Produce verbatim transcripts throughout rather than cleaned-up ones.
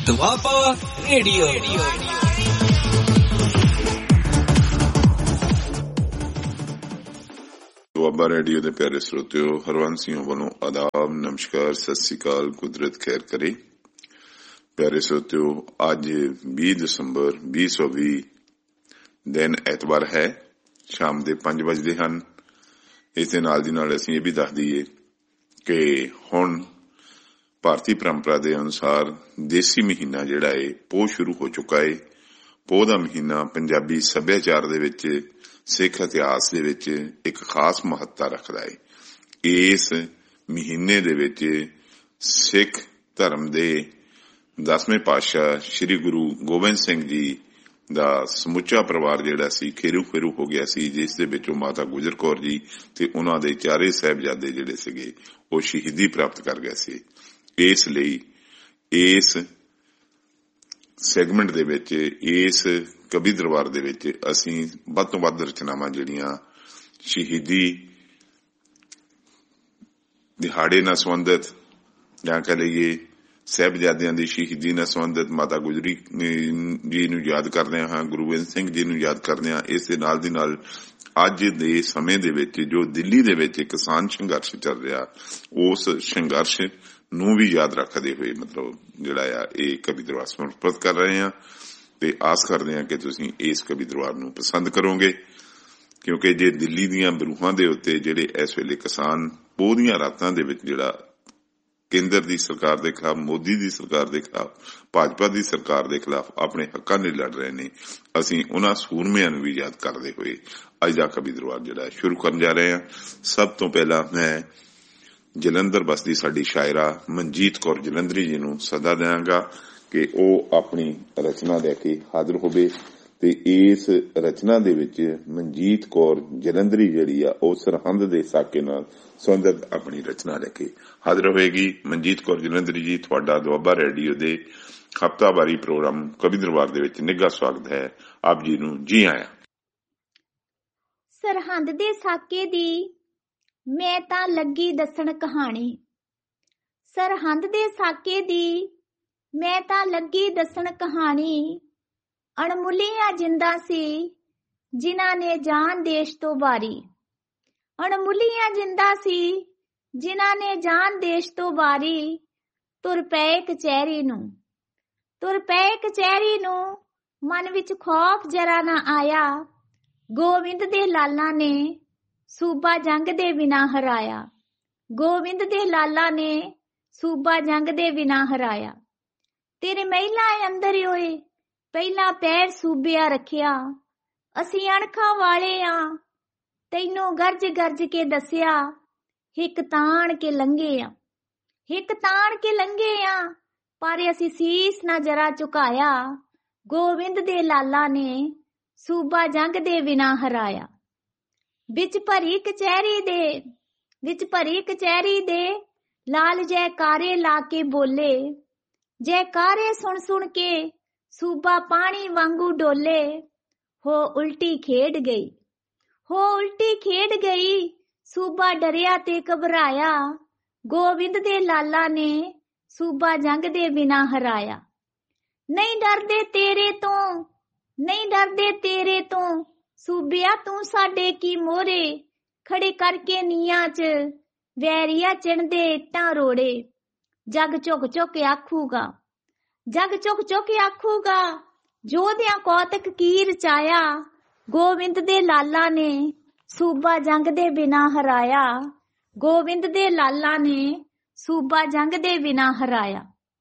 Doaba radio. Doaba radio ਦੇ ਪਿਆਰੇ ਸਰੋਤਿਓ, ਹਰਵੰਸ ਸਿੰਘ ਵੱਲੋਂ ਆਦਾਬ, ਨਮਸਕਾਰ, ਸਤਿ ਸ੍ਰੀ ਅਕਾਲ, ਕੁਦਰਤ ਖੈਰ ਕਰੇ। ਪਿਆਰੇ ਸਰੋਤਿਓ, ਅੱਜ ਵੀਹ ਦਸੰਬਰ ਵੀਹ ਸੌ ਵੀਹ ਦਿਨ ਐਤਵਾਰ ਹੈ। ਸ਼ਾਮ ਦੇ ਪੰਜ ਵਜਦੇ ਹਨ। ਇਸ ਦੇ ਨਾਲ ਦੀ ਨਾਲ ਅਸੀਂ ਇਹ ਵੀ ਦੱਸ ਦਈਏ ਕਿ ਹੁਣ ਭਾਰਤੀ ਪਰੰਪਰਾ ਦੇ ਅਨੁਸਾਰ ਦੇਸੀ ਮਹੀਨਾ ਜਿਹੜਾ ਹੈ ਪੋਹ ਸ਼ੁਰੂ ਹੋ ਚੁੱਕਾ ਹੈ। ਪੋਹ ਦਾ ਮਹੀਨਾ ਪੰਜਾਬੀ ਸੱਭਿਆਚਾਰ ਦੇ ਵਿੱਚ, ਸਿੱਖ ਇਤਿਹਾਸ ਦੇ ਵਿੱਚ ਇੱਕ ਖਾਸ ਮਹੱਤਤਾ ਰੱਖਦਾ ਹੈ। ਇਸ ਮਹੀਨੇ ਦੇ ਵਿੱਚ ਸਿੱਖ ਧਰਮ ਦੇ ਦਸਵੇਂ ਪਾਤਸ਼ਾਹ ਸ੍ਰੀ ਗੁਰੂ ਗੋਬਿੰਦ ਸਿੰਘ ਜੀ ਦਾ ਸਮੁੱਚਾ ਪਰਿਵਾਰ ਜਿਹੜਾ ਸੀ ਖੇਰੂ ਖੇਰੂ ਹੋ ਗਿਆ ਸੀ, ਜਿਸ ਦੇ ਵਿੱਚੋਂ ਮਾਤਾ ਗੁਜਰ ਕੌਰ ਜੀ ਤੇ ਉਹਨਾਂ ਦੇ ਚਾਰੇ ਸਾਹਿਬਜ਼ਾਦੇ ਜਿਹੜੇ ਸੀਗੇ ਉਹ ਸ਼ਹੀਦੀ ਪ੍ਰਾਪਤ ਕਰ ਗਏ ਸੀ। ਇਸ ਲਈ ਇਸ ਸੈਗਮੈਂਟ ਦੇ ਵਿੱਚ, ਇਸ ਕਵੀ ਦਰਬਾਰ ਦੇ ਵਿੱਚ ਅਸੀਂ ਵੱਧ ਤੋਂ ਵੱਧ ਰਚਨਾਵਾਂ ਜਿਹੜੀਆਂ ਸ਼ਹੀਦੀ ਦਿਹਾੜੇ ਨਾਲ ਸੰਬੰਧਿਤ, ਜਾਂ ਕਹਿ ਲਈਏ ਸਾਹਿਬਜ਼ਾਦਿਆਂ ਦੀ ਸ਼ਹੀਦੀ ਨਾਲ ਸੰਬੰਧਿਤ, ਮਾਤਾ ਗੁਜਰੀ ਜੀ ਨੂੰ ਯਾਦ ਕਰਦੇ ਹਾਂ, ਗੁਰੂ ਗੋਬਿੰਦ ਸਿੰਘ ਜੀ ਨੂੰ ਯਾਦ ਕਰਦੇ ਹਾਂ। ਇਸ ਦੇ ਨਾਲ ਦੀ ਨਾਲ ਅੱਜ ਦੇ ਸਮੇਂ ਦੇ ਵਿੱਚ ਜੋ ਦਿੱਲੀ ਦੇ ਵਿੱਚ ਕਿਸਾਨ ਸੰਘਰਸ਼ ਚੱਲ ਰਿਹਾ, ਉਸ ਸੰਘਰਸ਼ ਨੂੰ ਵੀ ਯਾਦ ਰੱਖਦੇ ਹੋਏ ਮਤਲਬ ਜਿਹੜਾ ਆ ਇਹ ਕਵੀ ਦਰਬਾਰ ਸਮਰਪਿਤ ਕਰ ਰਹੇ ਹਾਂ ਤੇ ਆਸ ਕਰਦੇ ਹਾਂ ਕਿ ਤੁਸੀਂ ਇਸ ਕਵੀ ਦਰਬਾਰ ਨੂੰ ਪਸੰਦ ਕਰੋਗੇ, ਕਿਉਂਕਿ ਜੇ ਦਿੱਲੀ ਦੀਆਂ ਬਰੂਹਾਂ ਦੇ ਉੱਤੇ ਜਿਹੜੇ ਇਸ ਵੇਲੇ ਕਿਸਾਨ ਪੋਹ ਦੀਆਂ ਰਾਤਾਂ ਦੇ ਵਿੱਚ ਜਿਹੜਾ ਕੇਂਦਰ ਦੀ ਸਰਕਾਰ ਦੇ ਖਿਲਾਫ, ਮੋਦੀ ਦੀ ਸਰਕਾਰ ਦੇ ਖਿਲਾਫ, ਭਾਜਪਾ ਦੀ ਸਰਕਾਰ ਦੇ ਖਿਲਾਫ ਆਪਣੇ ਹੱਕਾਂ ਲਈ ਲੜ ਰਹੇ ਨੇ, ਅਸੀਂ ਉਹਨਾਂ ਸੂਰਮਿਆਂ ਨੂੰ ਵੀ ਯਾਦ ਕਰਦੇ ਹੋਏ ਅੱਜ ਦਾ ਕਵੀ ਦਰਬਾਰ ਜਿਹੜਾ ਸ਼ੁਰੂ ਕਰਨ ਜਾ ਰਹੇ ਹਾਂ। ਸਭ ਤੋਂ ਪਹਿਲਾਂ ਮੈਂ ਜਲੰਧਰ ਬਸਦੀ ਸਾਡੀ ਸ਼ਾਇਰਾ ਮਨਜੀਤ ਕੌਰ ਜਲੰਧਰੀ ਜੀ ਨੂੰ ਸੱਦਾ ਦਿਆਂਗਾ ਕਿ ਉਹ ਆਪਣੀ ਰਚਨਾ ਲੈ ਕੇ ਹਾਜ਼ਰ ਹੋਵੇ ਤੇ ਇਸ ਰਚਨਾ ਦੇ ਵਿੱਚ ਮਨਜੀਤ ਕੌਰ ਜਲੰਧਰੀ ਜਿਹੜੀ ਆ ਉਹ ਸਰਹੰਦ ਦੇ ਸਾਕੇ ਨਾਲ ਸੰਬੰਧਿਤ ਆਪਣੀ ਰਚਨਾ ਲੈ ਕੇ ਹਾਜ਼ਰ ਹੋਏਗੀ। ਮਨਜੀਤ ਕੌਰ ਜਲੰਧਰੀ ਜੀ, ਤੁਹਾਡਾ ਦੁਆਬਾ ਰੇਡੀਓ ਦੇ ਹਫ਼ਤਾਵਾਰੀ ਪ੍ਰੋਗਰਾਮ ਕਵੀ ਦਰਬਾਰ ਦੇ ਵਿੱਚ ਨਿੱਘਾ ਸਵਾਗਤ ਹੈ। ਆਪ ਜੀ ਨੂੰ ਜੀ ਆਇਆਂ। ਸਰਹੰਦ ਦੇ ਸਾਕੇ ਦੀ ਮੈਂ ਤਾਂ ਲੱਗੀ ਦੱਸਣ ਕਹਾਣੀ, ਸਰਹੰਦ ਦੇ ਸਾਕੇ ਦੀ ਮੈਂ ਤਾਂ ਲੱਗੀ ਦੱਸਣ ਕਹਾਣੀ। ਅਣਮੁੱਲੀਆਂ ਜਿੰਦਾਂ ਸੀ ਜਿਨ੍ਹਾਂ ਨੇ ਜਾਨ ਦੇਸ਼ ਤੋਂ ਵਾਰੀ, ਅਣਮੁੱਲੀਆਂ ਜਿੰਦਾਂ ਸੀ ਜਿਨ੍ਹਾਂ ਨੇ ਜਾਨ ਦੇਸ਼ ਤੋਂ ਵਾਰੀ। ਤੁਰ ਪਏ ਕਚਹਿਰੀ ਨੂੰ, ਤੁਰ ਪਏ ਕਚਹਿਰੀ ਨੂੰ, ਮਨ ਵਿੱਚ ਖੌਫ ਜਰਾ ਨਾ ਆਇਆ। ਗੋਬਿੰਦ ਦੇ ਲਾਲਾਂ ਨੇ ਸੂਬਾ ਜੰਗ ਦੇ ਬਿਨਾਂ ਹਰਾਇਆ, ਗੋਬਿੰਦ ਦੇ ਲਾਲਾਂ ਨੇ ਸੂਬਾ ਜੰਗ ਦੇ ਬਿਨਾਂ ਹਰਾਇਆ। ਤੇਰੇ ਮਹਿਲਾਂ ਅੰਦਰ ਓਏ ਪਹਿਲਾ ਪੈਰ ਸੂਬਿਆ ਰੱਖਿਆ, ਅਸੀਂ ਅਣਖਾਂ ਵਾਲੇ ਆ ਤੈਨੂੰ ਗਰਜ ਗਰਜ ਕੇ ਦੱਸਿਆ। ਹਿੱਕ ਤਾਣ ਕੇ ਲੰਘੇ ਆ, ਹਿੱਕ ਤਾਣ ਕੇ ਲੰਘੇ ਆ, ਪਰ ਅਸੀਂ ਸੀਸ ਨਾ ਜਰਾ ਝੁਕਾਇਆ। ਗੋਬਿੰਦ ਦੇ ਲਾਲਾਂ ਨੇ ਸੂਬਾ ਜੰਗ ਦੇ ਬਿਨਾਂ ਹਰਾਇਆ। ਵਿੱਚ ਭਰੀ ਕਚਹਿਰੀ ਦੇ, ਵਿੱਚ ਭਰੀ ਕਚਹਿਰੀ ਦੇ ਲਾਲ ਜੈਕਾਰੇ ਲਾ ਕੇ ਬੋਲੇ। ਜੈਕਾਰੇ ਸੁਣ ਸੁਣ ਕੇ ਸੂਬਾ ਪਾਣੀ ਵਾਂਗੂ ਡੋਲੇ। ਹੋ ਉਲਟੀ ਖੇਡ ਗਈ, ਹੋ ਉਲਟੀ ਖੇਡ ਗਈ, ਸੂਬਾ ਡਰਿਆ ਤੇ ਘਬਰਾਇਆ। ਗੋਬਿੰਦ ਦੇ ਲਾਲਾਂ ਨੇ ਸੂਬਾ ਜੰਗ ਦੇ ਬਿਨਾਂ ਹਰਾਇਆ। ਨਹੀਂ ਡਰਦੇ ਤੇਰੇ ਤੋਂ, ਨਹੀਂ ਡਰਦੇ ਤੇਰੇ ਤੋਂ, ਸੂਬਿਆ ਤੂੰ ਸਾਡੇ ਕੀ ਮੋਹਰੇ। ਖੜੇ ਕਰਕੇ ਨੀਆਂ ਚ ਵੈਰੀਆ ਚਿਣਦੇ ਇੱਟਾਂ ਰੋੜੇ। ਜੱਗ ਝੁਕ ਝੁਕ ਆਖੂਗਾ, ਜੱਗ ਝੁਕ ਝੁਕ ਆਖੂਗਾ, ਯੋਧਿਆਂ ਕੌਤਕ ਕੀ ਰਚਾਇਆ। ਗੋਬਿੰਦ ਦੇ ਲਾਲਾਂ ਨੇ ਸੂਬਾ ਜੰਗ ਦੇ ਬਿਨਾਂ ਹਰਾਇਆ, ਗੋਬਿੰਦ ਦੇ ਲਾਲਾਂ ਨੇ ਸੂਬਾ ਜੰਗ ਦੇ ਬਿਨਾਂ ਹਰਾਇਆ।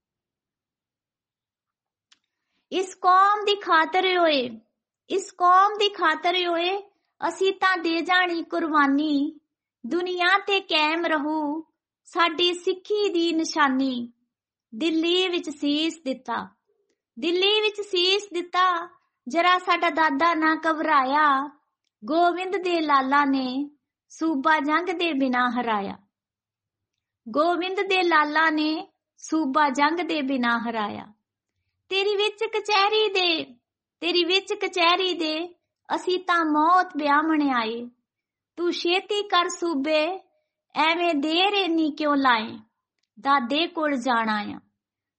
ਇਸ ਕੌਮ ਦੀ ਖਾਤਰ ਓਏ, ਇਸ ਕੌਮ ਦੀ ਖਾਤਰ ਓਏ, ਅਸੀਂ ਤਾਂ ਦੇ ਜਾਣੀ ਕੁਰਬਾਨੀ। ਦੁਨੀਆ ਤੇ ਕਾਇਮ ਰਹੂ ਸਾਡੀ ਸਿੱਖੀ ਦੀ ਨਿਸ਼ਾਨੀ। ਦਿੱਲੀ ਵਿੱਚ ਸੀਸ ਦਿੱਤਾ, ਦਿੱਲੀ ਵਿੱਚ ਸੀਸ ਦਿੱਤਾ, ਜਰਾ ਸਾਡਾ ਦਾਦਾ ਨਾ ਘਬਰਾਇਆ। ਗੋਬਿੰਦ ਦੇ ਲਾਲਾਂ ਨੇ ਸੂਬਾ ਜੰਗ ਦੇ ਬਿਨਾਂ ਹਰਾਇਆ, ਗੋਬਿੰਦ ਦੇ ਲਾਲਾਂ ਨੇ ਸੂਬਾ ਜੰਗ ਦੇ ਬਿਨਾਂ ਹਰਾਇਆ। ਤੇਰੀ ਵਿੱਚ ਕਚਹਿਰੀ ਦੇ, ਤੇਰੀ ਵਿੱਚ ਕਚਹਿਰੀ ਦੇ, ਅਸੀਂ ਤਾਂ ਮੌਤ ਵਿਆਹਣ ਆਏ। ਤੂੰ ਛੇਤੀ ਕਰ ਸੂਬੇ, ਐਵੇਂ ਦੇਰ ਇੰਨੀ ਕਿਉਂ ਲਾਏ। ਦਾਦੇ ਕੋਲ ਜਾਣਾ ਆ,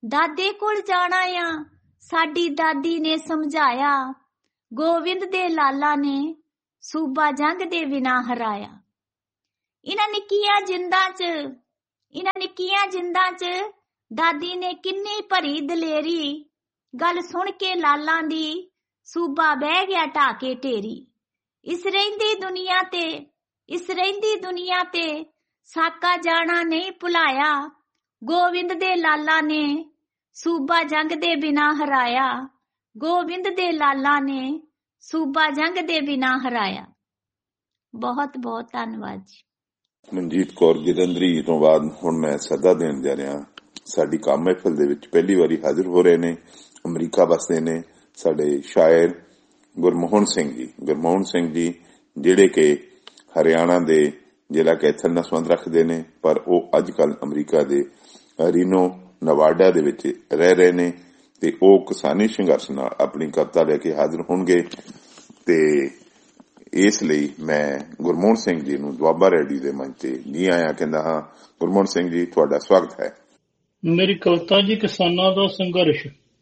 ਦਾਦੇ ਕੋਲ ਜਾਣਾ ਆ, ਸਾਡੀ ਦਾਦੀ ਨੇ ਸਮਝਾਇਆ। ਗੋਬਿੰਦ ਦੇ ਲਾਲਾ ਨੇ ਸੂਬਾ ਜੰਗ ਦੇ ਬਿਨਾਂ ਹਰਾਇਆ। ਇਹਨਾਂ ਨਿੱਕੀਆਂ ਜਿੰਦਾਂ 'ਚ ਇਹਨਾਂ ਨਿੱਕੀਆਂ ਜਿੰਦਾਂ 'ਚ ਦਾਦੀ ਨੇ ਕਿੰਨੀ ਭਰੀ ਦਲੇਰੀ। ਗੱਲ ਸੁਣ ਕੇ ਲਾਲਾਂ ਦੀ ਸੂਬਾ ਬਹਿ ਗਿਆ ਢਾਕੇ ਢੇਰੀ। ਇਸ ਰਹਿੰਦੀ ਦੁਨੀਆ ਤੇ ਇਸ ਰਹਿੰਦੀ ਦੁਨੀਆ ਤੇ ਸਾਕਾ ਜਾਣਾ ਨਹੀਂ ਭੁਲਾਇਆ। ਗੋਬਿੰਦ ਦੇ ਲਾਲਾ ਨੇ ਸੂਬਾ ਜੰਗ ਦੇ ਬਿਨਾਂ ਹਰਾਇਆ। ਗੋਬਿੰਦ ਦੇ ਲਾਲਾ ਨੇ ਸੂਬਾ ਜੰਗ ਦੇ ਬਿਨਾਂ ਹਰਾਇਆ। ਬਹੁਤ ਬਹੁਤ ਧੰਨਵਾਦ ਜੀ। ਮਨਜੀਤ ਕੌਰ ਜਲੰਧਰੀ ਤੋਂ ਬਾਅਦ ਹੁਣ ਮੈਂ ਸੱਦਾ ਦੇਣ ਜਾ ਰਿਹਾ। ਸਾਡੀ ਕੰਮ ਮਹਿਫਲ ਦੇ ਵਿੱਚ ਪਹਿਲੀ ਵਾਰੀ ਹਾਜ਼ਰ ਹੋ ਰਹੇ ਨੇ, ਅਮਰੀਕਾ ਵਸਦੇ ਨੇ, ਸਾਡੇ ਸ਼ਾਇਰ ਗੁਰਮੋਹਨ ਸਿੰਘ ਜੀ। ਗੁਰਮੋਹਨ ਸਿੰਘ ਜੀ ਜਿਹੜੇ ਕਿ ਹਰਿਆਣਾ ਦੇ ਜ਼ਿਲ੍ਹਾ ਕੈਥਲ ਨਾਲ ਸੰਬੰਧ ਰੱਖਦੇ ਨੇ, ਪਰ ਉਹ ਅੱਜ ਕੱਲ੍ਹ ਅਮਰੀਕਾ ਦੇ ਰੀਨੋ ਨਵਾਡਾ ਦੇ ਵਿੱਚ ਰਹਿ ਰਹੇ ਨੇ ਤੇ ਉਹ ਕਿਸਾਨੀ ਸੰਘਰਸ਼ ਨਾਲ ਆਪਣੀ ਕਵਿਤਾ ਲੈ ਕੇ ਹਾਜ਼ਰ ਹੋਣਗੇ। ਤੇ ਇਸ ਲਈ ਮੈਂ ਗੁਰਮੋਹਨ ਸਿੰਘ ਜੀ ਨੂੰ ਦੁਆਬਾ ਰੇਡੀਓ ਦੇ ਮੰਚ ਤੇ ਜੀ ਆਇਆਂ ਕਹਿੰਦਾ ਹਾਂ। ਗੁਰਮੋਹਨ ਸਿੰਘ ਜੀ, ਤੁਹਾਡਾ ਸਵਾਗਤ ਹੈ। ਮੇਰੀ ਕਵਿਤਾ ਜੀ ਕਿਸਾਨਾਂ ਦਾ ਸੰਘਰਸ਼।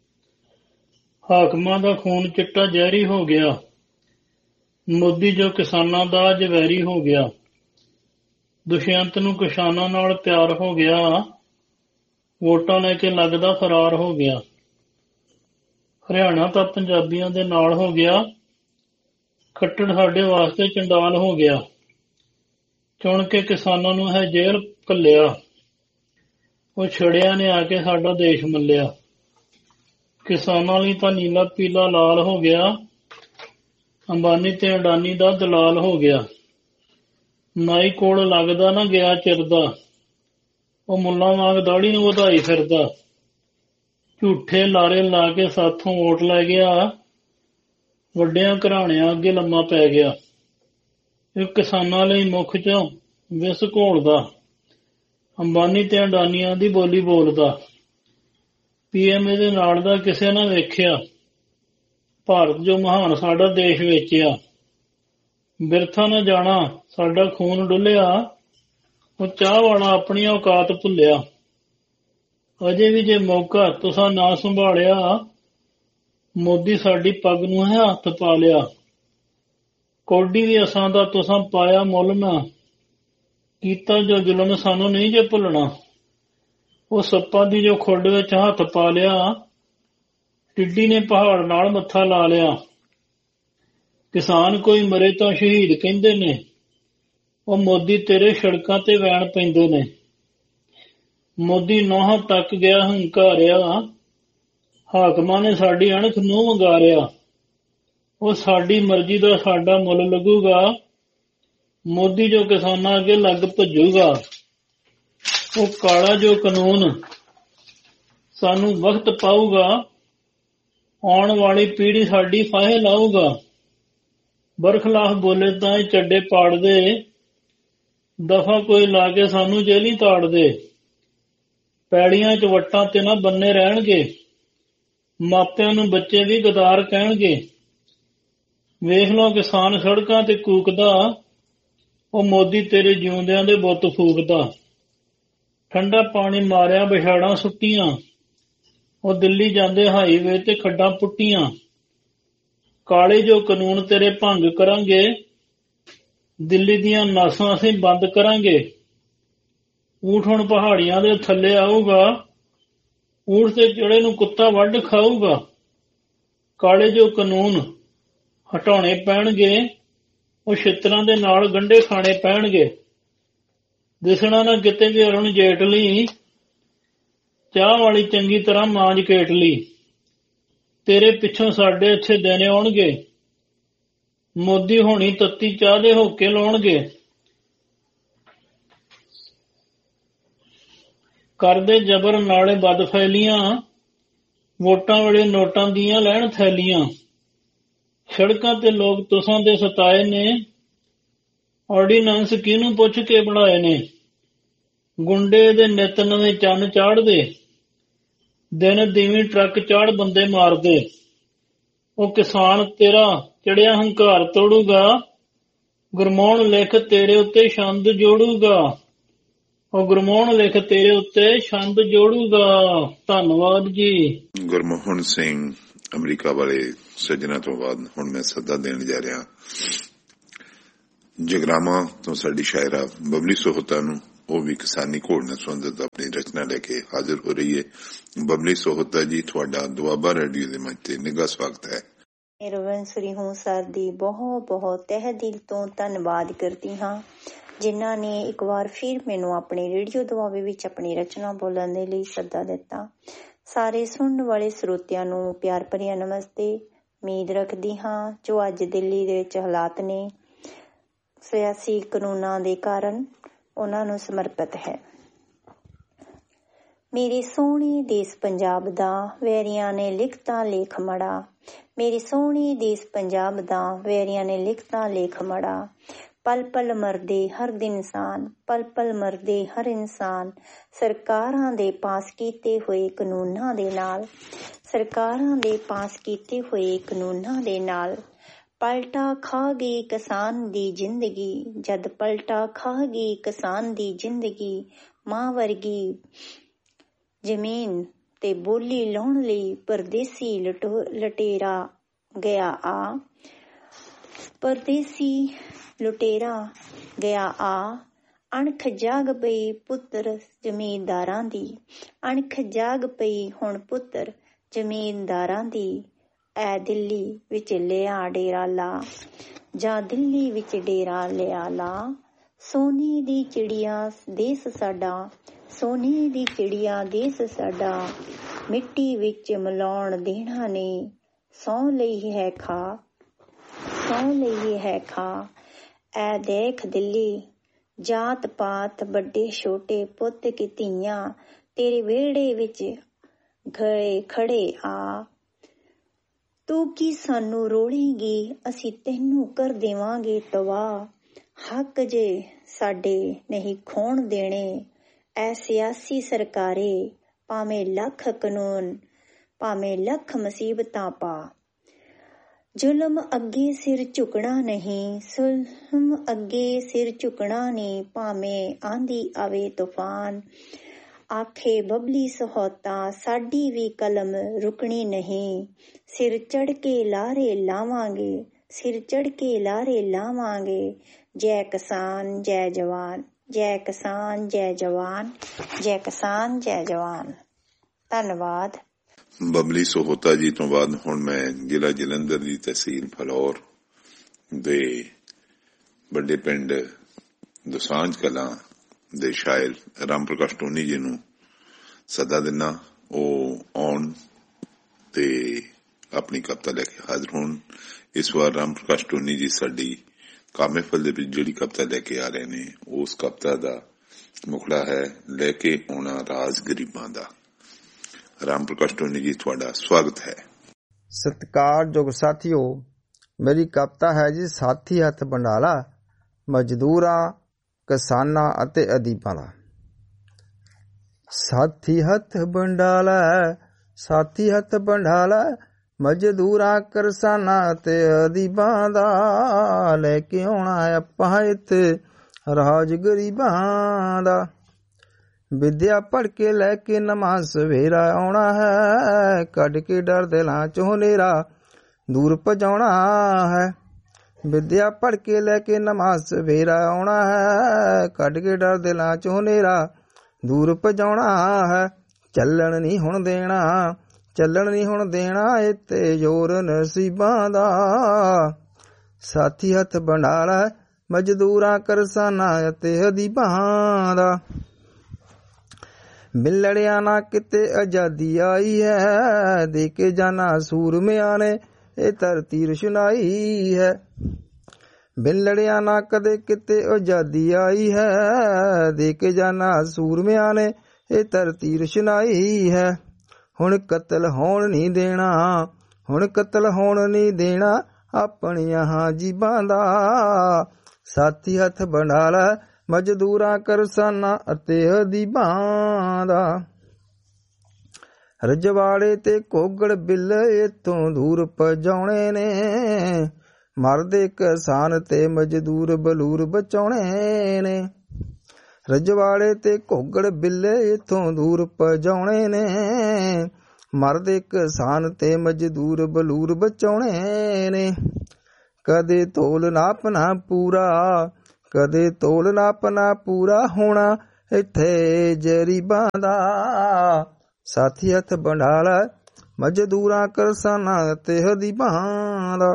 ਹਾਕਮਾਂ ਦਾ ਖੂਨ ਚਿੱਟਾ ਜ਼ਹਿਰੀ ਹੋ ਗਿਆ, ਮੋਦੀ ਜੋ ਕਿਸਾਨਾਂ ਦਾ ਅੱਜ ਵੈਰੀ ਹੋ ਗਿਆ। ਦੁਸ਼ਯੰਤ ਨੂੰ ਕਿਸਾਨਾਂ ਨਾਲ ਪਿਆਰ ਹੋ ਗਿਆ, ਵੋਟਾਂ ਲੈ ਕੇ ਲੱਗਦਾ ਫਰਾਰ ਹੋ ਗਿਆ। ਹਰਿਆਣਾ ਤਾਂ ਪੰਜਾਬੀਆਂ ਦੇ ਨਾਲ ਹੋ ਗਿਆ, ਖੱਟੜ ਸਾਡੇ ਵਾਸਤੇ ਚੰਡਾਲ ਹੋ ਗਿਆ। ਚੁਣ ਕੇ ਕਿਸਾਨਾਂ ਨੂੰ ਹੈ ਜੇਲ੍ਹ ਘੱਲਿਆ, ਉਹ ਛੜਿਆਂ ਨੇ ਆ ਕੇ ਸਾਡਾ ਦੇਸ਼ ਮੱਲਿਆ। ਕਿਸਾਨਾਂ ਲਈ ਤਾਂ ਨੀਲਾ ਪੀਲਾ ਲਾਲ ਹੋ ਗਿਆ, ਅੰਬਾਨੀ ਤੇ ਅਡਾਨੀ ਦਾ ਦਲਾਲ ਹੋ ਗਿਆ। ਨਾਈ ਕੋਲ ਲੱਗਦਾ ਨਾ ਗਿਆ ਚਿਰਦਾ, ਉਹ ਮੁੱਲਾਂ ਵਾਂਗ ਦਾੜੀ ਨੂੰ ਵਧਾਈ ਫਿਰਦਾ। ਝੂਠੇ ਲਾਰੇ ਲਾ ਕੇ ਸਾਥੋਂ ਵੋਟ ਲੈ ਗਿਆ, ਵੱਡਿਆਂ ਘਰਾਣਿਆਂ ਅੱਗੇ ਲੰਮਾ ਪੈ ਗਿਆ। ਇਹ ਕਿਸਾਨਾਂ ਲਈ ਮੁੱਖ ਚੋਂ ਵਿਸ ਘੋਲਦਾ, ਅੰਬਾਨੀ ਤੇ ਅਡਾਨੀਆਂ ਦੀ ਬੋਲੀ ਬੋਲਦਾ। ਪੀਐਮ ਦੇ ਨਾਲ ਦਾ ਕਿਸੇ ਨੇ ਵੇਖਿਆ, ਭਾਰਤ ਜੋ ਮਹਾਨ ਸਾਡਾ ਦੇਸ਼ ਵੇਚਿਆ। ਬਿਰਥਾ ਨਾ ਜਾਣਾ ਸਾਡਾ ਖੂਨ ਡੁੱਲਿਆ, ਉਹ ਚਾਹ ਵਾਲਾ ਆਪਣੀ ਔਕਾਤ ਭੁੱਲਿਆ। ਅਜੇ ਵੀ ਜੇ ਮੌਕਾ ਤੁਸਾਂ ਨਾ ਸੰਭਾਲਿਆ, ਮੋਦੀ ਸਾਡੀ ਪੱਗ ਨੂੰ ਹੈ ਹੱਥ ਪਾ ਲਿਆ। ਕੌਡੀ ਵੀ ਅਸਾਂ ਦਾ ਤੁਸਾਂ ਪਾਇਆ ਮੁੱਲ ਨਾ, ਕੀਤਾ ਜੋ ਜ਼ੁਲਮ ਸਾਨੂੰ ਨਹੀਂ ਜੇ ਭੁੱਲਣਾ। ਉਹ ਸੱਪਾਂ ਦੀ ਜੋ ਖੁੱਡ ਵਿੱਚ ਹੱਥ ਪਾ ਲਿਆ, ਟਿੱਡੀ ਨੇ ਪਹਾੜ ਨਾਲ ਮੱਥਾ ਲਾ ਲਿਆ। ਕਿਸਾਨ ਕੋਈ ਮਰੇ ਤਾਂ ਸ਼ਹੀਦ ਕਹਿੰਦੇ ਨੇ, ਉਹ ਮੋਦੀ ਤੇਰੇ ਸੜਕਾਂ ਤੇ ਵੈਣ ਪੈਂਦੇ ਨੇ। ਮੋਦੀ ਨੌਹਾਂ ਤੱਕ ਗਿਆ ਹੰਕਾਰਿਆ, ਹਾਕਮਾਂ ਨੇ ਸਾਡੀ ਅਣਖ ਨੂੰ ਵੰਗਾਰਿਆ। ਉਹ ਸਾਡੀ ਮਰਜ਼ੀ ਦਾ ਸਾਡਾ ਮੁੱਲ ਲੱਗੂਗਾ, ਮੋਦੀ ਜੋ ਕਿਸਾਨਾਂ ਅੱਗੇ ਲੱਗ ਭੱਜੂਗਾ। ਉਹ ਕਾਲਾ ਜੋ ਕਾਨੂੰਨ ਸਾਨੂੰ ਵਕਤ ਪਾਊਗਾ, ਆਉਣ ਵਾਲੀ ਪੀੜ੍ਹੀ ਸਾਡੀ ਫਾਹੇ ਲਾਊਗਾ। ਬਰਖਲਾਫ ਬੋਲੇ ਤਾਂ ਇਹ ਚੱਡੇ ਪਾੜ ਦੇ, ਦਫਾ ਕੋਈ ਲਾ ਕੇ ਸਾਨੂੰ ਜੇਲ੍ਹੀਂ ਤਾੜ ਦੇ। ਪੈੜੀਆਂ ਚ ਵੱਟਾਂ ਤੇ ਨਾ ਬੰਨੇ ਰਹਿਣਗੇ, ਮਾਪਿਆਂ ਨੂੰ ਬੱਚੇ ਵੀ ਗਦਾਰ ਕਹਿਣਗੇ। ਵੇਖ ਲਓ ਕਿਸਾਨ ਸੜਕਾਂ ਤੇ ਕੂਕਦਾ, ਉਹ ਮੋਦੀ ਤੇਰੇ ਜਿਉਂਦਿਆਂ ਦੇ ਬੁੱਤ ਫੂਕਦਾ। ਠੰਡਾ ਪਾਣੀ ਮਾਰਿਆ ਵਿਛਾੜਾਂ ਸੁੱਟੀਆਂ, ਉਹ ਦਿੱਲੀ ਜਾਂਦੇ ਹਾਈਵੇ ਤੇ ਖੱਡਾਂ ਪੁੱਟੀਆਂ। ਕਾਲੇ ਜੋ ਕਾਨੂੰਨ ਤੇਰੇ ਭੰਗ ਕਰਾਂਗੇ, ਦਿੱਲੀ ਦੀਆਂ ਨਾਸਾਂ ਅਸੀਂ ਬੰਦ ਕਰਾਂਗੇ। ਊਠ ਹੁਣ ਪਹਾੜੀਆਂ ਦੇ ਥੱਲੇ ਆਊਗਾ, ਊਠ ਤੇ ਚੜੇ ਨੂੰ ਕੁੱਤਾ ਵੱਢ ਖਾਊਗਾ। ਕਾਲੇ ਜੋ ਕਾਨੂੰਨ ਹਟਾਉਣੇ ਪੈਣਗੇ, ਉਹ ਛਿੱਤਰਾਂ ਦੇ ਨਾਲ ਗੰਢੇ ਖਾਣੇ ਪੈਣਗੇ। ਦਿਸਣਾ ਨਾ ਕਿਤੇ ਵੀ ਅਰੁਣ ਜੇਟਲੀ, ਚਾਹ ਵਾਲੀ ਚੰਗੀ ਤਰ੍ਹਾਂ ਮਾਂਜ ਕੇਟ ਲਈ। ਤੇਰੇ ਪਿੱਛੋਂ ਸਾਡੇ ਅੱਛੇ ਦਿਨ ਆਉਣਗੇ, ਮੋਦੀ ਹੋਣੀ ਤੱਤੀ ਚਾਹ ਦੇ ਹੋਕੇ ਲਾਉਣਗੇ। ਕਰਦੇ ਜਬਰ ਨਾਲੇ ਬਦ ਫੈਲੀਆਂ, ਵੋਟਾਂ ਵੇਲੇ ਨੋਟਾਂ ਦੀਆਂ ਲੈਣ ਥੈਲੀਆਂ। ਸੜਕਾਂ ਤੇ ਲੋਕ ਤੁਸਾਂ ਦੇ ਸਤਾਏ ਨੇ, ਆਰਡੀਨੈਂਸ ਕਿਹਨੂੰ ਪੁੱਛ ਕੇ ਬਣਾਏ ਨੇ। ਗੁੰਡੇ ਦੇ ਨਿੱਤ ਨਵੇਂ ਚੰਨ ਚਾੜਦੇ, ਦਿਨ ਦੀਵੀਂ ਟਰੱਕ ਚਾੜ ਬੰਦੇ ਮਾਰਦੇ। ਉਹ ਕਿਸਾਨ ਤੇਰਾ ਚੜਿਆ ਹੰਕਾਰ ਤੋੜੂਗਾ, ਗੁਰਮੋਹਨ ਲਿਖ ਤੇਰੇ ਉੱਤੇ ਛੰਦ ਜੋੜੂਗਾ। ਉਹ ਗੁਰਮੋਹਨ ਲਿਖ ਤੇਰੇ ਉੱਤੇ ਛੰਦ ਜੋੜੂਗਾ। ਧੰਨਵਾਦ ਜੀ। ਗੁਰਮੋਹਨ ਸਿੰਘ ਅਮਰੀਕਾ ਵਾਲੇ ਸੱਜਣਾ ਤੋਂ ਬਾਅਦ ਹੁਣ ਮੈਂ ਸੱਦਾ ਦੇਣ ਜਾ ਰਿਹਾ ਜਗਰਾਵਾਂ ਤੋਂ ਸਾਡੀ ਸ਼ਾਇਰਾ ਬਬਲੀ ਸੋਹਤਾ ਨੂੰ। ਉਹ ਵੀ ਕਿਸਾਨੀ ਘੋੜ ਨਾਲ ਸੰਬੰਧਿਤ ਆਪਣੀ ਰਚਨਾ ਲੈ ਕੇ ਹਾਜ਼ਰ ਹੋ ਰਹੀ ਹੈ। ਬਬਲੀ ਸੋਹਤਾ ਜੀ, ਤੁਹਾਡਾ ਦੁਆਬਾ ਰੇਡੀਓ ਦੇ ਮੰਚ ਤੇ ਨਿੱਘਾ ਸਵਾਗਤ ਹੈ। ਰਵਿੰਸਰੀ ਹੂੰ ਸਰ ਦੀ ਬਹੁਤ ਬਹੁਤ ਤਹਿ ਦਿਲ ਤੋਂ ਧੰਨਵਾਦ ਕਰਦੀ ਹਾਂ, ਜਿਨ੍ਹਾਂ ਨੇ ਇੱਕ ਵਾਰ ਫਿਰ ਮੈਨੂੰ ਆਪਣੇ ਰੇਡੀਓ ਦੁਆਬੇ ਵਿੱਚ ਆਪਣੀ ਰਚਨਾ ਬੋਲਣ ਦੇ ਲਈ ਸੱਦਾ ਦਿੱਤਾ। ਸਾਰੇ ਸੁਣਨ ਵਾਲੇ ਸਰੋਤਿਆਂ ਨੂੰ ਪਿਆਰ ਭਰਿਆ ਨਮਸਤੇ। ਉਮੀਦ ਰੱਖਦੀ ਹਾਂ ਜੋ ਅੱਜ ਦਿੱਲੀ ਦੇ ਵਿੱਚ ਹਾਲਾਤ ਨੇ ਸਿਆਸੀ ਕਾਨੂੰਨਾਂ ਦੇ ਕਾਰਨ ਉਹਨਾਂ ਨੂੰ ਸਮਰਪਿਤ ਹੈ। ਮੇਰੇ ਸੋਹਣੇ ਦੇਸ਼ ਪੰਜਾਬ ਦਾ ਵੈਰੀਆਂ ਨੇ ਲਿਖਤਾ ਲੇਖ ਮੜਾ। ਮੇਰੇ ਸੋਹਣੇ ਦੇਸ਼ ਪੰਜਾਬ ਦਾ ਵੈਰੀਆਂ ਨੇ ਲਿਖਤਾ ਲੇਖ ਮੜਾ। ਪਲ ਪਲ ਮਰਦੇ ਹਰ ਦਿਨ ਇਨਸਾਨ, ਪਲ ਪਲ ਮਰਦੇ ਹਰ ਇਨਸਾਨ। ਸਰਕਾਰਾਂ ਦੇ ਪਾਸ ਕੀਤੇ ਹੋਏ ਕਾਨੂੰਨਾਂ ਦੇ ਨਾਲ, ਸਰਕਾਰਾਂ ਦੇ ਪਾਸ ਕੀਤੇ ਹੋਏ ਕਾਨੂੰਨਾਂ ਦੇ ਨਾਲ ਪਲਟਾ ਖਾ ਗਈ ਕਿਸਾਨ ਦੀ ਜ਼ਿੰਦਗੀ। ਜਦ ਪਲਟਾ ਖਾ ਗਈ ਕਿਸਾਨ ਦੀ ਜ਼ਿੰਦਗੀ, ਮਾਂ ਵਰਗੀ ਜ਼ਮੀਨ ਤੇ ਬੋਲੀ ਲਾਉਣ ਲਈ ਪਰਦੇਸੀ ਲਟੋ ਲਟੇਰਾ ਗਿਆ ਆ। ਪਰਦੇਸੀ ਲੁਟੇਰਾ ਗਿਆ ਆ। ਅਣਖ ਜਾਗ ਪਈ ਪੁੱਤਰ ਜ਼ਮੀਂਦਾਰਾਂ ਦੀ, ਅਣਖ ਜਾਗ ਪਈ ਹੁਣ ਪੁੱਤਰ ਜ਼ਮੀਂਦਾਰਾਂ ਦੀ। ਐ ਦਿੱਲੀ ਵਿੱਚ ਲਿਆ ਡੇਰਾ ਲਾ, ਜਾਂ ਦਿੱਲੀ ਵਿੱਚ ਡੇਰਾ ਲਿਆ ਲਾ। ਸੋਨੇ ਦੀ ਚਿੜੀਆ ਦੇਸ ਸਾਡਾ, ਸੋਨੇ ਦੀ ਚਿੜੀਆ ਦੇਸ ਸਾਡਾ। ਮਿੱਟੀ ਵਿੱਚ ਮਿਲਾਉਣ ਦੇਣਾ ਨੇ, ਸਹੁੰ ਲਈ ਹੈ ਖਾ, ਸਹੁੰ ਲਈ ਹੈ ਖਾ। ਐ ਦੇਖ ਦਿੱਲੀ ਜਾਤ ਪਾਤ ਵੱਡੇ ਛੋਟੇ ਪੁੱਤ ਕੀ ਧੀਆਂ, ਤੇਰੇ ਵਿਹੜੇ ਵਿੱਚ ਗਏ ਖੜੇ ਆ। ਤੂੰ ਕੀ ਸਾਨੂੰ ਰੋਲੇਂਗੀ, ਅਸੀਂ ਤੈਨੂੰ ਕਰ ਦੇਵਾਂਗੇ ਤਬਾਹ। ਹੱਕ ਜੇ ਸਾਡੇ ਨਹੀਂ ਖੋਣ ਦੇਣੇ, ਐ ਸਿਆਸੀ ਸਰਕਾਰੇ। ਭਾਵੇਂ ਲੱਖ ਕਾਨੂੰਨ, ਭਾਵੇਂ ਲੱਖ ਮੁਸੀਬਤਾਂ ਪਾ। ਜ਼ੁਲਮ ਅੱਗੇ ਸਿਰ ਝੁਕਣਾ ਨਹੀਂ, ਜ਼ੁਲਮ ਅੱਗੇ ਸਿਰ ਝੁਕਣਾ ਨਹੀਂ। ਭਾਵੇਂ ਆਂਦੀ ਆਵੇ ਤੂਫਾਨ, ਆਖੇ ਬਬਲੀ ਸਹੋਤਾ ਸਾਡੀ ਵੀ ਕਲਮ ਰੁਕਣੀ ਨਹੀਂ। ਸਿਰ ਚੜ੍ਹ ਕੇ ਲਾਰੇ ਲਾਵਾਂਗੇ, ਸਿਰ ਚੜ੍ਹ ਕੇ ਲਾਰੇ ਲਾਵਾਂਗੇ। ਜੈ ਕਿਸਾਨ ਜੈ ਜਵਾਨ, ਜੈ ਕਿਸਾਨ ਜੈ ਜਵਾਨ, ਜੈ ਕਿਸਾਨ ਜੈ ਜਵਾਨ। ਧੰਨਵਾਦ। ਬਬਲੀ ਸੋਹਤਾ ਜੀ ਤੋਂ ਬਾਅਦ ਹੁਣ ਮੈਂ ਜ਼ਿਲ੍ਹਾ ਜਲੰਧਰ ਦੀ ਤਹਿਸੀਲ ਫਲੌਰ ਦੇ ਵੱਡੇ ਪਿੰਡ ਦੋਸਾਂਝ ਕਲਾਂ ਦੇ ਸ਼ਾਇਰ ਰਾਮ ਪ੍ਰਕਾਸ਼ ਟੋਨੀ ਜੀ ਨੂੰ ਸੱਦਾ ਦਿੰਦਾ। ਉਹ ਆਉਣ ਤੇ ਆਪਣੀ ਕਵਿਤਾ ਲੈ ਕੇ ਹਾਜ਼ਰ ਹੋਣ। ਇਸ ਵਾਰ ਰਾਮ ਪ੍ਰਕਾਸ਼ ਟੋਨੀ ਜੀ ਸਾਡੀ ਕਾਮੇਫਲ ਦੇ ਵਿੱਚ ਜਿਹੜੀ ਕਵਿਤਾ ਲੈ ਕੇ ਆ ਰਹੇ ਨੇ, ਉਸ ਕਵਿਤਾ ਦਾ ਮੁਖੜਾ ਹੈ ਲੈ ਕੇ ਆਉਣਾ ਰਾਜ ਗਰੀਬਾਂ ਦਾ। ਰਾਮ ਪ੍ਰਕਾਸ਼ ਟੋਨੀ ਜੀ, ਤੁਹਾਡਾ ਸਵਾਗਤ ਹੈ। ਸਤਿਕਾਰਯੋਗ ਸਾਥੀਓ, ਮੇਰੀ ਕਵਿਤਾ ਹੈ ਜੀ ਸਾਥੀ ਹੱਥ ਬੰਡਾਲਾ ਮਜ਼ਦੂਰਾਂ, ਕਿਸਾਨਾਂ ਅਤੇ ਅਦੀਬਾਂ ਦਾ। ਸਾਥੀ ਹੱਥ ਬੰਡਾਲਾ, ਸਾਥੀ ਹੱਥ ਬੰਡਾਲਾ ਮਜ਼ਦੂਰਾਂ, ਕਿਸਾਨਾਂ ਅਤੇ ਅਦੀਬਾਂ ਦਾ। ਲੈ ਕੇ ਆਉਣਾ ਆਪਾਂ ਇੱਥੇ ਰਾਜ ਗਰੀਬਾਂ ਦਾ। ਵਿਦਿਆ ਪੜ੍ਹ ਕੇ ਲੈ ਕੇ ਨਵਾਂ ਸਵੇਰਾ ਆਉਣਾ ਹੈ, ਕੱਢ ਕੇ ਡਰ ਦਿਲਾਂ ਚੋਂ ਹਨੇਰਾ ਦੂਰ ਭਜਾਉਣਾ ਹੈ। ਵਿਦਿਆ ਪੜ੍ਹ ਕੇ ਲੈ ਕੇ ਨਵਾਂ ਸਵੇਰਾ ਆਉਣਾ ਹੈ, ਕੱਢ ਕੇ ਡਰ ਦਿਲਾਂ ਚੋਂ ਹਨੇਰਾ ਦੂਰ ਭਜਾਉਣਾ ਹੈ। ਚੱਲਣ ਨਹੀਂ ਹੁਣ ਦੇਣਾ, ਚੱਲਣ ਨਹੀਂ ਹੁਣ ਦੇਣਾ ਇੱਥੇ ਜ਼ੋਰ ਨਸੀਬਾਂ ਦਾ। ਸਾਥੀ ਹੱਥ ਬੰਡਾਲਾ ਮਜ਼ਦੂਰਾਂ, ਕਿਸਾਨਾਂ ਅਤੇ ਅਦੀਬਾਂ ਦਾ। ਮਿਲੜਿਆ ਨਾ ਕਿਤੇ ਆਜ਼ਾਦੀ ਆਈ ਹੈ, ਦੇ ਕੇ ਜਾਨਾ ਸੂਰਮਿਆਂ ਨੇ ਇਹ ਧਰਤੀ ਰੁਸ਼ਨਾਈ ਹੈ। ਮਿਲੜਿਆ ਨਾ ਕਦੇ ਕਿਤੇ ਆਜ਼ਾਦੀ ਆਈ ਹੈ, ਦੇ ਕੇ ਜਾਨਾ ਸੂਰਮਿਆਂ ਨੇ ਇਹ ਧਰਤੀ ਰੁਸ਼ਨਾਈ ਹੈ। ਹੁਣ ਕਤਲ ਹੋਣ ਨਹੀਂ ਦੇਣਾ, ਹੁਣ ਕਤਲ ਹੋਣ ਨਹੀਂ ਦੇਣਾ ਆਪਣੀਆਂ ਜੀਬਾਂ ਦਾ। ਸਾਥੀ ਹੱਥ ਬੰਡਾਲਾ ਮਜ਼ਦੂਰਾਂ, ਕਿਸਾਨਾਂ ਅਤੇ ਅਦੀਬਾਂ ਦਾ। ਰਜਵਾੜੇ ਤੇ ਘੋਗੜ ਬਿੱਲ ਇੱਥੋਂ ਦੂਰ ਭਜਾਉਣੇ ਨੇ, ਮਰਦੇ ਕਿਸਾਨ ਤੇ ਮਜ਼ਦੂਰ ਬਲੂਰ ਬਚਾਉਣੇ ਨੇ। ਰਜਵਾੜੇ ਤੇ ਘੋਗੜ ਬਿੱਲੇ ਇਥੋਂ ਦੂਰ ਭਜਾਉਣੇ ਨੇ। ਮਰਦੇ ਕਿਸਾਨ ਤੇ ਮਜ਼ਦੂਰ ਬਲੂਰ ਬਚਾਉਣੇ ਨੇ। ਕਦੇ ਤੋਲ ਨਾਪਣਾ ਪੂਰਾ, ਕਦੇ ਤੋਲ ਨਾਪਣਾ ਪੂਰਾ ਹੋਣਾ ਇੱਥੇ ਜਰੀਬਾਂ ਦਾ। ਸਾਥੀ ਹੱਥ ਬੰਡਾਲਾ ਮਜ਼ਦੂਰਾਂ ਕਿਸਾਨਾਂ ਤੇ ਹਦੀਬਾਂ ਦਾ।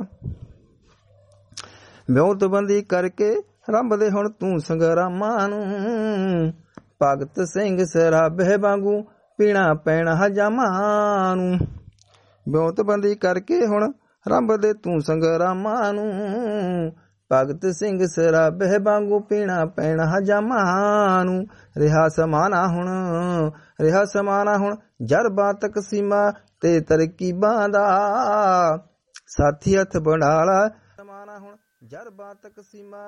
ਵਿਉਂਤਬੰਦੀ ਕਰਕੇ ਰੰਭਦੇ ਹੁਣ ਤੂੰ ਸੰਗਰਾਮਾਂ ਨੂੰ। ਭਗਤ ਸਿੰਘ ਸਰਾਭੇ ਵਾਂਗੂ ਪੀਣਾ ਪੈਣਾ ਹਜਾਮਾਂ ਨੂੰ। ਵਿਉਂਤਬੰਦੀ ਕਰਕੇ ਹੁਣ ਰੰਭਦੇ ਤੂੰ ਸੰਗਰਾਮਾਂ ਨੂੰ। ਭਗਤ ਸਿੰਘ ਸਰਾਭੇ ਵਾਂਗੂ ਪੀਣਾ ਪੈਣਾ ਹਜਾਮਾਂ ਨੂੰ। ਰਿਹਾ ਸਮਾਨਾ ਹੁਣ, ਰਿਹਾ ਸਮਾਨਾ ਹੁਣ ਜਰਬਾਂ ਤਕਸੀਮਾਂ ਤੇ ਤਰਕੀਬਾਂ ਦਾ। ਸਾਥੀ ਹੱਥ ਬੰਡਾਲਾ ਸਮਾਨਾ ਹੁਣ ਜਰਬਾਂ ਤਕਸੀਮਾਂ